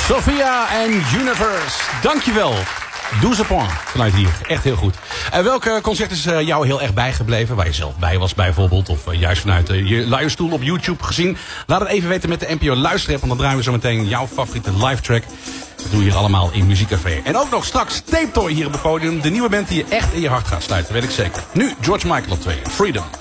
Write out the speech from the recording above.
Sophia en Universe. Dankjewel. Douze point vanuit hier. Echt heel goed. En welke concert is jou heel erg bijgebleven? Waar je zelf bij was bijvoorbeeld. Of juist vanuit je luie stoel op YouTube gezien. Laat het even weten met de NPO Luisterapp. Want dan draaien we zo meteen jouw favoriete live track. Dat doe je hier allemaal in Muziekcafé. En ook nog straks Tape Toy hier op het podium. De nieuwe band die je echt in je hart gaat sluiten. Weet ik zeker. Nu George Michael op 2. Freedom.